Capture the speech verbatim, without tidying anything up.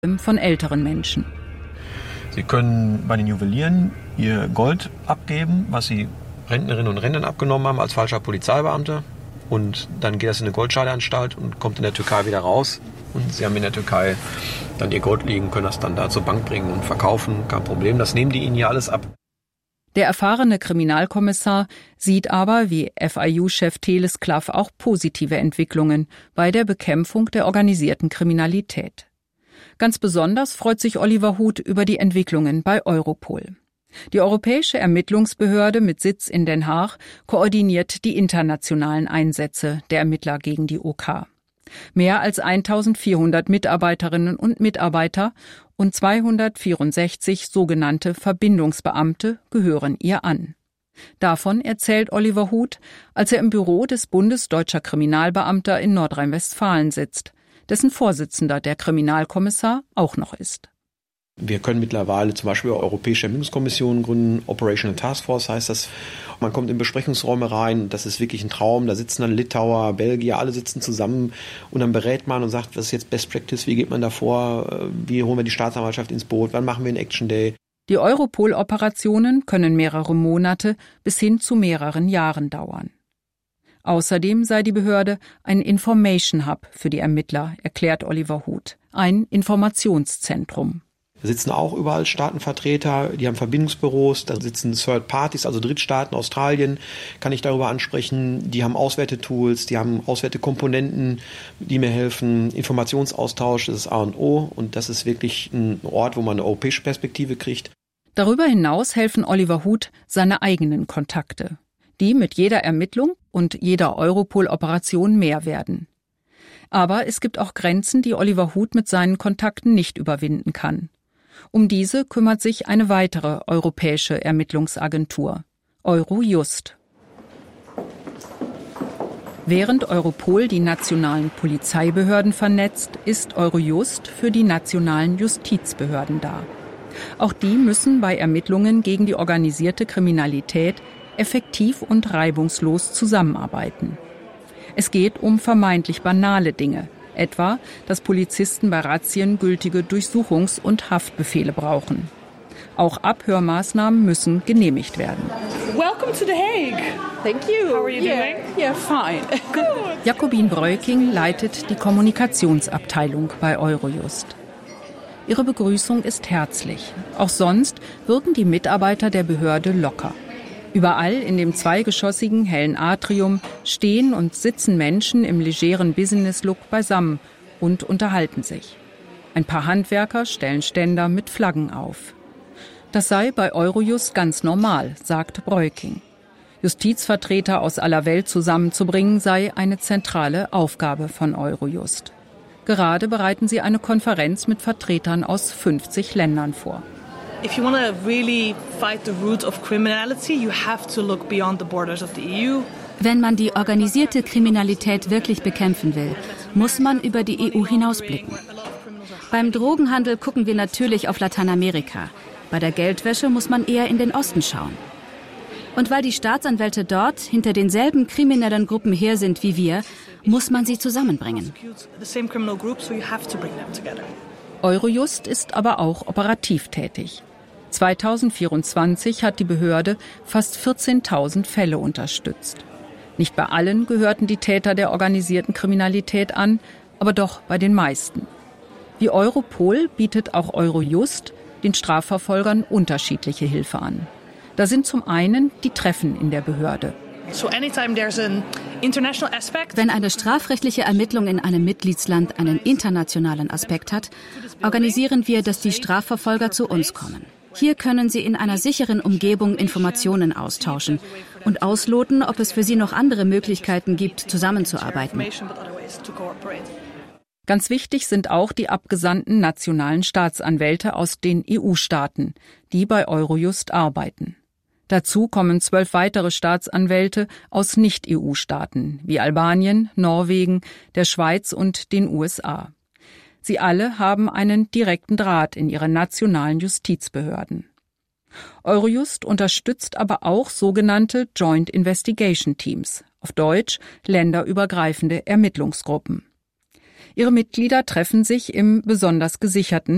von älteren Menschen. Sie können bei den Juwelieren ihr Gold abgeben, was sie Rentnerinnen und Rentnern abgenommen haben als falscher Polizeibeamter. Und dann geht das in eine Goldscheideanstalt und kommt in der Türkei wieder raus. Und sie haben in der Türkei dann ihr Gold liegen, können das dann da zur Bank bringen und verkaufen. Kein Problem, das nehmen die ihnen ja alles ab. Der erfahrene Kriminalkommissar sieht aber, wie F I U-Chef Telis Klaff, auch positive Entwicklungen bei der Bekämpfung der organisierten Kriminalität. Ganz besonders freut sich Oliver Huth über die Entwicklungen bei Europol. Die Europäische Ermittlungsbehörde mit Sitz in Den Haag koordiniert die internationalen Einsätze der Ermittler gegen die O K. Mehr als eintausendvierhundert Mitarbeiterinnen und Mitarbeiter und zweihundertvierundsechzig sogenannte Verbindungsbeamte gehören ihr an. Davon erzählt Oliver Huth, als er im Büro des Bundes Deutscher Kriminalbeamter in Nordrhein-Westfalen sitzt, dessen Vorsitzender der Kriminalkommissar auch noch ist. Wir können mittlerweile zum Beispiel Europäische Ermittlungskommissionen gründen, Operational Task Force heißt das. Man kommt in Besprechungsräume rein, das ist wirklich ein Traum. Da sitzen dann Litauer, Belgier, alle sitzen zusammen und dann berät man und sagt, was ist jetzt Best Practice, wie geht man da vor, wie holen wir die Staatsanwaltschaft ins Boot, wann machen wir einen Action Day. Die Europol-Operationen können mehrere Monate bis hin zu mehreren Jahren dauern. Außerdem sei die Behörde ein Information Hub für die Ermittler, erklärt Oliver Huth, ein Informationszentrum. Da sitzen auch überall Staatenvertreter, die haben Verbindungsbüros, da sitzen Third Parties, also Drittstaaten, Australien, kann ich darüber ansprechen. Die haben Auswertetools, die haben Auswertekomponenten, die mir helfen. Informationsaustausch, das ist A und O und das ist wirklich ein Ort, wo man eine europäische Perspektive kriegt. Darüber hinaus helfen Oliver Huth seine eigenen Kontakte, die mit jeder Ermittlung und jeder Europol-Operation mehr werden. Aber es gibt auch Grenzen, die Oliver Huth mit seinen Kontakten nicht überwinden kann. Um diese kümmert sich eine weitere europäische Ermittlungsagentur, Eurojust. Während Europol die nationalen Polizeibehörden vernetzt, ist Eurojust für die nationalen Justizbehörden da. Auch die müssen bei Ermittlungen gegen die organisierte Kriminalität effektiv und reibungslos zusammenarbeiten. Es geht um vermeintlich banale Dinge, etwa, dass Polizisten bei Razzien gültige Durchsuchungs- und Haftbefehle brauchen. Auch Abhörmaßnahmen müssen genehmigt werden. Welcome to The Hague. Thank you. How are you yeah. doing? Yeah, fine. Good. Jakobin Breuking leitet die Kommunikationsabteilung bei Eurojust. Ihre Begrüßung ist herzlich. Auch sonst wirken die Mitarbeiter der Behörde locker. Überall in dem zweigeschossigen hellen Atrium stehen und sitzen Menschen im legeren Business-Look beisammen und unterhalten sich. Ein paar Handwerker stellen Ständer mit Flaggen auf. Das sei bei Eurojust ganz normal, sagt Breuking. Justizvertreter aus aller Welt zusammenzubringen, sei eine zentrale Aufgabe von Eurojust. Gerade bereiten sie eine Konferenz mit Vertretern aus fünfzig Ländern vor. If you want to really fight the root of criminality, you have to look beyond the borders of the E U. Wenn man die organisierte Kriminalität wirklich bekämpfen will, muss man über die E U hinausblicken. Beim Drogenhandel gucken wir natürlich auf Lateinamerika. Bei der Geldwäsche muss man eher in den Osten schauen. Und weil die Staatsanwälte dort hinter denselben kriminellen Gruppen her sind wie wir, muss man sie zusammenbringen. Eurojust ist aber auch operativ tätig. zweitausendvierundzwanzig hat die Behörde fast vierzehntausend Fälle unterstützt. Nicht bei allen gehörten die Täter der organisierten Kriminalität an, aber doch bei den meisten. Wie Europol bietet auch Eurojust den Strafverfolgern unterschiedliche Hilfe an. Da sind zum einen die Treffen in der Behörde. Wenn eine strafrechtliche Ermittlung in einem Mitgliedsland einen internationalen Aspekt hat, organisieren wir, dass die Strafverfolger zu uns kommen. Hier können sie in einer sicheren Umgebung Informationen austauschen und ausloten, ob es für sie noch andere Möglichkeiten gibt, zusammenzuarbeiten. Ganz wichtig sind auch die abgesandten nationalen Staatsanwälte aus den E U-Staaten, die bei Eurojust arbeiten. Dazu kommen zwölf weitere Staatsanwälte aus Nicht-E U-Staaten wie Albanien, Norwegen, der Schweiz und den U S A. Sie alle haben einen direkten Draht in ihre nationalen Justizbehörden. Eurojust unterstützt aber auch sogenannte Joint Investigation Teams, auf Deutsch länderübergreifende Ermittlungsgruppen. Ihre Mitglieder treffen sich im besonders gesicherten